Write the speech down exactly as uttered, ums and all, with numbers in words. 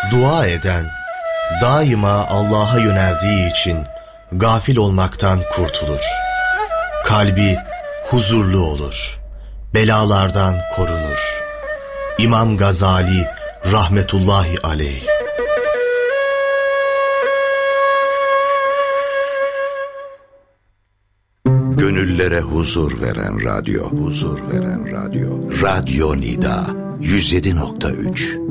Dua eden, daima Allah'a yöneldiği için gafil olmaktan kurtulur. Kalbi huzurlu olur, belalardan korunur. İmam Gazali rahmetullahi aleyh. Gönüllere huzur veren radyo, huzur veren radyo. Radyo Nida yüz yedi nokta üç.